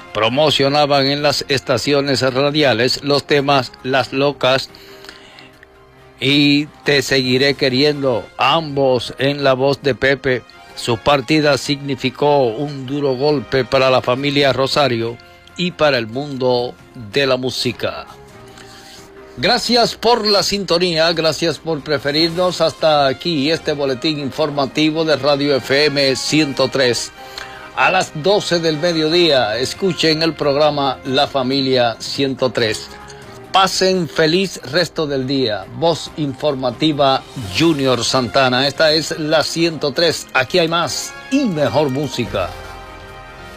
promocionaban en las estaciones radiales los temas Las Locas y Te Seguiré Queriendo, ambos en la voz de Pepe. Su partida significó un duro golpe para la familia Rosario y para el mundo de la música. Gracias por la sintonía, gracias por preferirnos. Hasta aquí este boletín informativo de Radio FM 103. A las 12 del mediodía, escuchen el programa La Familia 103. Pasen feliz resto del día. Voz informativa Junior Santana. Esta es la 103. Aquí hay más y mejor música.